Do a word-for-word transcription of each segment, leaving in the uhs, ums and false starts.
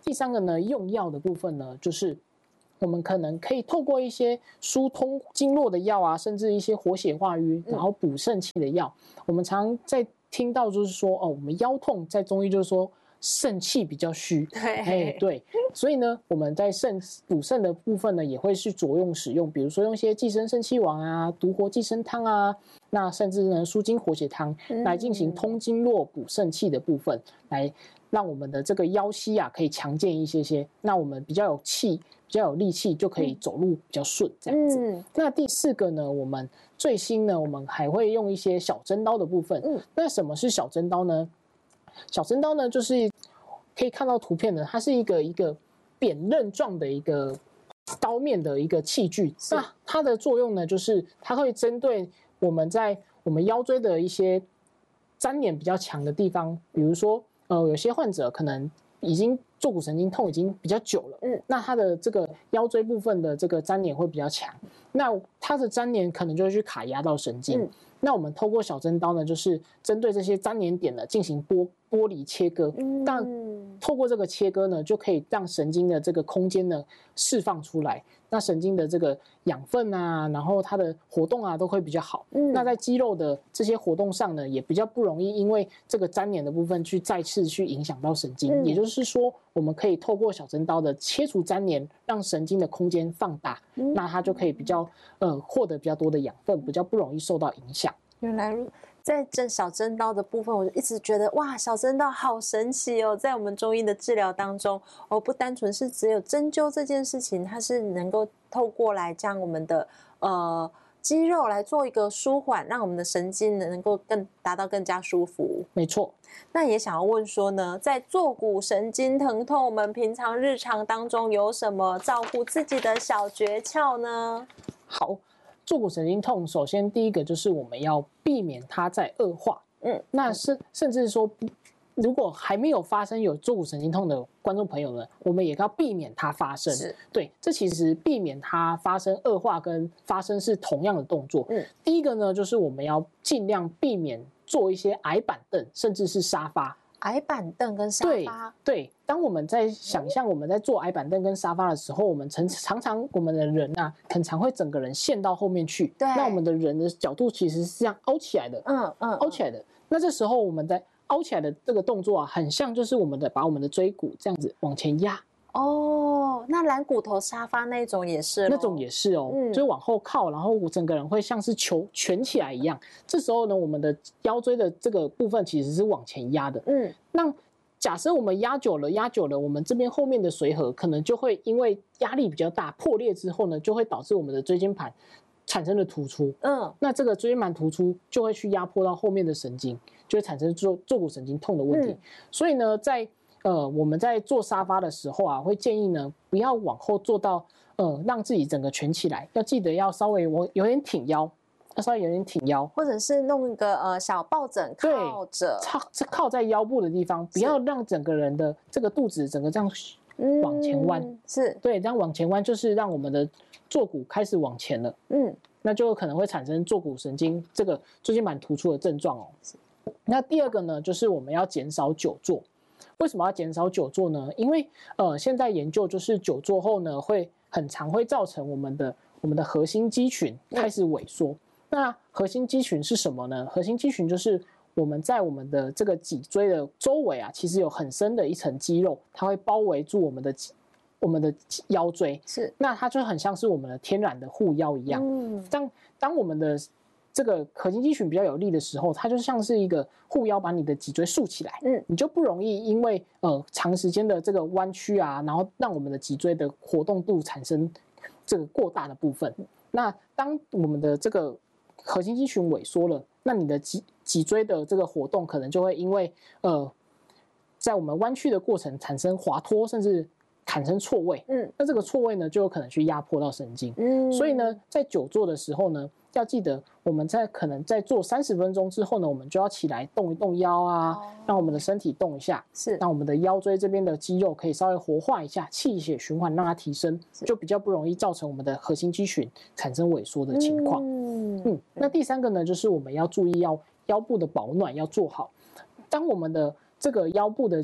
第三个呢，用药的部分呢，就是我们可能可以透过一些疏通经络的药啊，甚至一些活血化瘀，然后补肾气的药。嗯、我们常在听到就是说，哦，我们腰痛在中医就是说肾气比较虚， 对， 哎，对，所以呢，我们在肾补肾的部分呢，也会是着用使用，比如说用一些寄生肾气丸啊、独活寄生汤啊，那甚至呢舒筋活血汤来进行通经络、补肾气的部分，来让我们的这个腰膝啊可以强健一些些，那我们比较有气、比较有力气，就可以走路比较顺这样子。嗯、那第四个呢，我们最新呢，我们还会用一些小针刀的部分。嗯、那什么是小针刀呢？小针刀呢，就是可以看到图片的，它是一个一个扁刃状的一个刀面的一个器具。那它的作用呢，就是它会针对我们在我们腰椎的一些粘连比较强的地方，比如说呃，有些患者可能已经坐骨神经痛已经比较久了，嗯，那他的这个腰椎部分的这个粘连会比较强，那它的粘连可能就会去卡压到神经。嗯，那我们透过小针刀呢，就是针对这些粘连点呢进行剥剥离切割，嗯，但透过这个切割呢，就可以让神经的这个空间呢释放出来，那神经的这个养分啊，然后它的活动啊都会比较好。嗯，那在肌肉的这些活动上呢，也比较不容易因为这个粘连的部分去再次去影响到神经。嗯，也就是说，我们可以透过小针刀的切除粘连，让神经的空间放大，嗯，那它就可以比较呃获得比较多的养分，比较不容易受到影响。 原来在这小针刀的部分，我就一直觉得哇，小针刀好神奇哦！在我们中医的治疗当中，哦，不单纯是只有针灸这件事情，它是能够透过来将我们的呃肌肉来做一个舒缓，让我们的神经能够更达到更加舒服。 没错。 那也想要问说呢，在坐骨神经疼痛，我们平常日常当中有什么照顾自己的小诀窍呢？ 好。坐骨神经痛，首先第一个就是我们要避免它在恶化。嗯，那是甚至说，如果还没有发生有坐骨神经痛的观众朋友呢，我们也要避免它发生。是，对，这其实避免它发生恶化跟发生是同样的动作。嗯，第一个呢，就是我们要尽量避免坐一些矮板凳，甚至是沙发。 矮板凳跟沙发， 对，对，当我们在想象我们在坐矮板凳跟沙发的时候，我们常常常我们的人啊，很常会整个人陷到后面去。对，那我们的人的角度其实是这样凹起来的，嗯嗯，凹起来的。那这时候我们在凹起来的这个动作啊，很像就是我们的把我们的椎骨这样子往前压。 哦，那蓝骨头沙发那种也是， 那种也是哦，嗯、就是往后靠，然后我整个人会像是球蜷起来一样。这时候呢，我们的腰椎的这个部分其实是往前压的。嗯，那假设我们压久了，压久了，我们这边后面的髓核可能就会因为压力比较大，破裂之后呢，就会导致我们的椎间盘产生了突出。嗯，那这个椎间盘突出就会去压迫到后面的神经，就会产生坐坐骨神经痛的问题。嗯、所以呢，在呃，我们在坐沙发的时候啊，会建议呢，不要往后坐到，呃，让自己整个蜷起来，要记得要稍微我有点挺腰，要稍微有点挺腰， 或者是弄一个呃小抱枕靠着， 靠靠在腰部的地方，不要让整个人的这个肚子整个这样往前弯，嗯、是对，这样往前弯就是让我们的坐骨开始往前了，嗯，那就可能会产生坐骨神经这个椎间盘突出的症状哦。那第二个呢，就是我们要减少久坐。为什么要减少久坐呢？因为呃，现在研究就是久坐后呢，会很常会造成我们的我们的核心肌群开始萎缩。嗯、那核心肌群是什么呢？核心肌群就是我们在我们的这个脊椎的周围啊，其实有很深的一层肌肉，它会包围住我们的我们的腰椎。是，那它就很像是我们的天然的护腰一样。嗯，当当我们的这个核心肌群比较有力的时候，它就像是一个护腰，把你的脊椎竖起来，嗯，你就不容易因为呃长时间的这个弯曲啊，然后让我们的脊椎的活动度产生这个过大的部分。那当我们的这个核心肌群萎缩了，那你的脊脊椎的这个活动可能就会因为呃在我们弯曲的过程产生滑脱，甚至产生错位。嗯，那这个错位呢，就有可能去压迫到神经。嗯，所以呢，在久坐的时候呢，要记得我们在可能在做三十分钟之后呢，我们就要起来动一动腰啊，哦、让我们的身体动一下，是让我们的腰椎这边的肌肉可以稍微活化一下，气血循环让它提升，就比较不容易造成我们的核心肌群产生萎缩的情况。嗯嗯，那第三个呢，就是我们要注意要腰部的保暖要做好。当我们的这个腰部的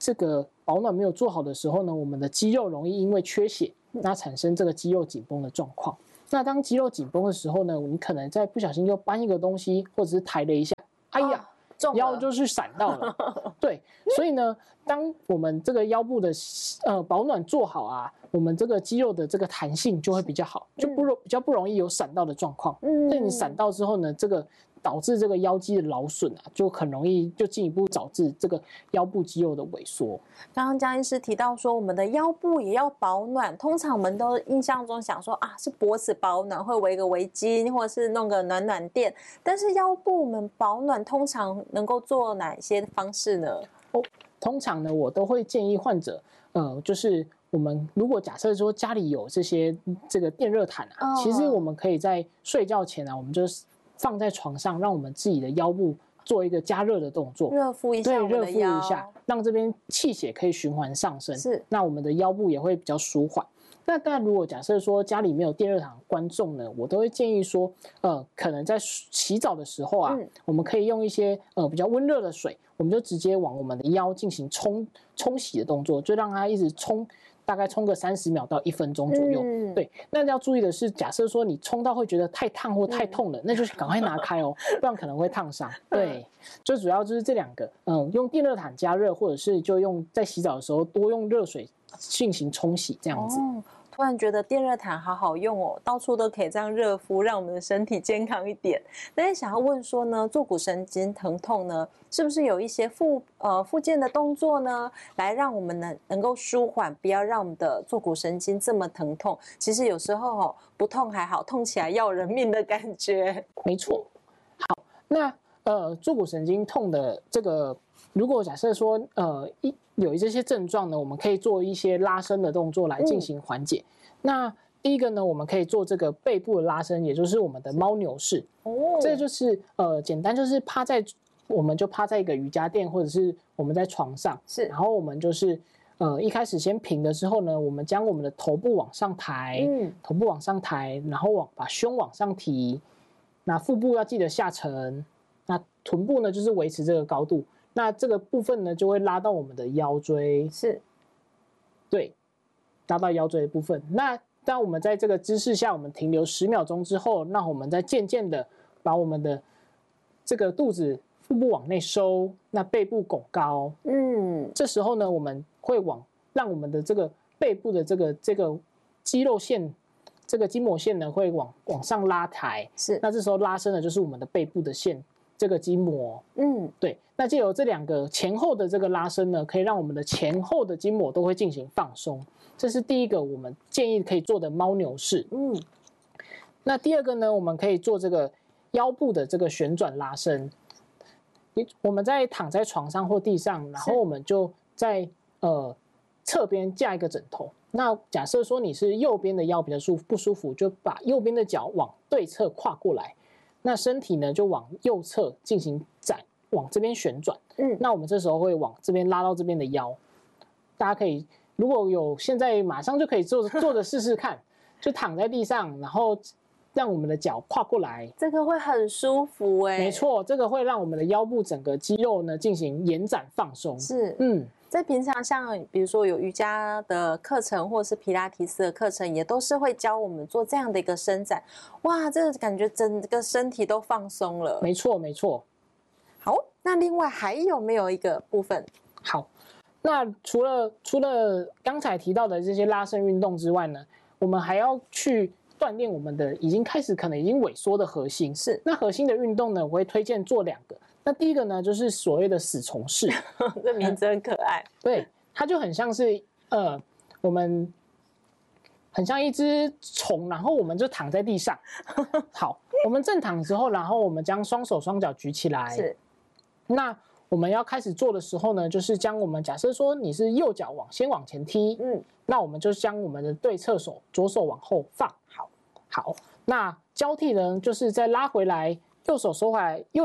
这个保暖没有做好的时候呢，我们的肌肉容易因为缺血，那产生这个肌肉紧绷的状况。那当肌肉紧绷的时候呢，你可能在不小心又搬一个东西，或者是抬了一下，哎呀，啊、腰就是闪到了。对，所以呢，当我们这个腰部的呃保暖做好啊，我们这个肌肉的这个弹性就会比较好，就不容比较不容易有闪到的状况。嗯，那你闪到之后呢，这个导致这个腰肌的劳损啊，就很容易就进一步导致这个腰部肌肉的萎缩。 刚刚江医师提到说，我们的腰部也要保暖，通常我们都印象中想说啊，是脖子保暖会围个围巾，或者是弄个暖暖垫，但是腰部我们保暖通常能够做哪些方式呢？ 哦，通常呢，我都会建议患者，呃，就是我们如果假设说家里有这些这个电热毯啊，哦、其实我们可以在睡觉前啊，我们就是放在床上，让我们自己的腰部做一个加热的动作， 热敷一下， 对，热敷一下，让这边气血可以循环上升，是，那我们的腰部也会比较舒缓。那当然，如果假设说家里没有电热毯观众呢，我都会建议说，呃，可能在洗澡的时候啊，嗯、我们可以用一些呃比较温热的水，我们就直接往我们的腰进行冲冲洗的动作，就让它一直冲。大概冲个三十秒到一分钟左右，嗯、对。那要注意的是，假设说你冲到会觉得太烫或太痛了，嗯、那就是赶快拿开哦，不然可能会烫伤。对，最主要就是这两个，嗯，用电热毯加热，或者是就用在洗澡的时候多用热水进行冲洗，这样子。哦， 突然觉得电热毯好好用哦，到处都可以这样热敷，让我们的身体健康一点。那也想要问说呢，坐骨神经疼痛呢，是不是有一些复呃复健的动作呢，来让我们能能够舒缓，不要让我们的坐骨神经这么疼痛？其实有时候哦，不痛还好，痛起来要人命的感觉。 没错。好，那呃坐骨神经痛的这个，如果假设说呃一有这些症状呢，我们可以做一些拉伸的动作来进行缓解。嗯、那第一个呢，我们可以做这个背部的拉伸，也就是我们的猫牛式。哦，这就是呃简单，就是趴在我们就趴在一个瑜伽垫，或者是我们在床上，是，然后我们就是呃一开始先平的时候呢，我们将我们的头部往上抬，嗯，头部往上抬，然后往把胸往上提，那腹部要记得下沉，那臀部呢就是维持这个高度。那这个部分呢，就会拉到我们的腰椎，是，对，拉到腰椎的部分。那当我们在这个姿势下，我们停留十秒钟之后，那我们再渐渐的把我们的这个肚子、腹部往内收，那背部拱高，嗯，这时候呢，我们会往让我们的这个背部的这个这个肌肉线、这个筋膜线呢，会往往上拉抬，是，那这时候拉伸的就是我们的背部的线。这个筋膜，嗯，对，那借由这两个前后的这个拉伸呢，可以让我们的前后的筋膜都会进行放松，这是第一个我们建议可以做的猫牛式。嗯，那第二个呢，我们可以做这个腰部的这个旋转拉伸。我们在躺在床上或地上，然后我们就在呃侧边架一个枕头。那假设说你是右边的腰比较舒服不舒服，就把右边的脚往对侧跨过来。那身体呢，就往右侧进行展，往这边旋转。嗯，那我们这时候会往这边拉到这边的腰。大家可以，如果有现在马上就可以做做着试试看，就躺在地上，然后让我们的脚跨过来， 这个会很舒服哎、欸。 没错，这个会让我们的腰部整个肌肉呢进行延展放松。 是，嗯。在平常像比如说有瑜伽的课程或者是皮拉提斯的课程，也都是会教我们做这样的一个伸展。哇，这个感觉整个身体都放松了。 没错，没错。 好，那另外还有没有一个部分？ 好，那除了除了刚才提到的这些拉伸运动之外呢，我们还要去锻炼我们的已经开始可能已经萎缩的核心。是，那核心的运动呢，我会推荐做两个。那第一个呢，就是所谓的死虫式， 这名字很可爱。 对，它就很像是呃，我们很像一只虫，然后我们就躺在地上。好，我们正躺之后，然后我们将双手双脚举起来。是。那我们要开始做的时候呢，就是将我们假设说你是右脚往先往前踢，嗯，那我们就将我们的对侧手左手往后放。好，好，那交替呢，就是再拉回来，右手收回来，右。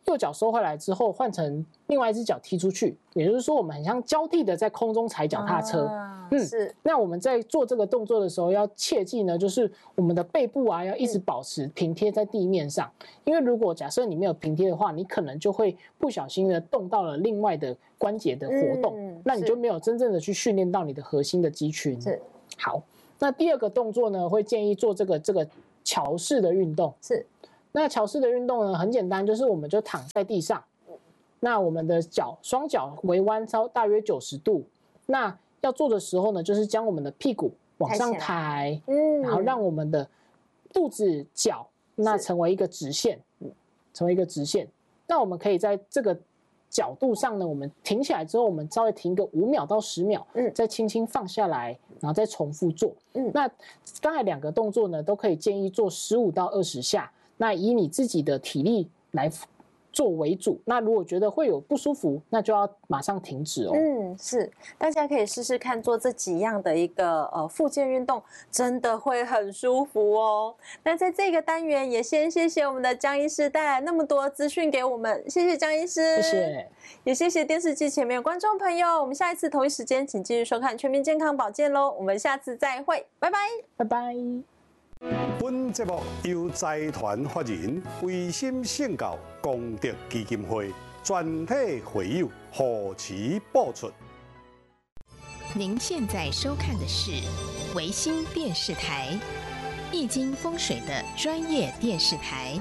右脚收回来之后，换成另外一只脚踢出去，也就是说，我们很像交替的在空中踩脚踏车。 啊、嗯，是。 那我们在做这个动作的时候，要切记呢，就是我们的背部啊，要一直保持平贴在地面上。嗯、因为如果假设你没有平贴的话，你可能就会不小心的动到了另外的关节的活动，嗯、那你就没有真正的去训练到你的核心的肌群。 是。 好，那第二个动作呢，会建议做这个这个桥式的运动。 是。 那桥式的运动呢，很简单，就是我们就躺在地上，那我们的脚双脚微弯超大约九十度。那要做的时候呢，就是将我们的屁股往上抬，嗯，然后让我们的肚子、脚那成为一个直线，成为一个直线。那我们可以在这个角度上呢，我们停起来之后，我们稍微停个五秒到十秒，嗯，再轻轻放下来，然后再重复做。嗯，那刚才两个动作呢，都可以建议做十五到二十下。那以你自己的体力来做为主，那如果觉得会有不舒服，那就要马上停止哦。 嗯，是，大家可以试试看做这几样的一个呃复健运动，真的会很舒服哦。那在这个单元也先谢谢我们的江医师带来那么多资讯给我们，谢谢江医师， 谢谢， 也谢谢电视机前面的观众朋友。我们下一次同一时间，请继续收看《全民健康保健》喽。我们下次再会，拜拜， 拜拜。 本节目由财团法人维心圣教功德基金会全体会友护持播出。 您现在收看的是维心电视台，易经风水的专业电视台，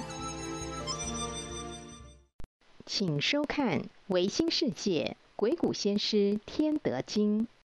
请收看维心世界鬼谷先师天德经。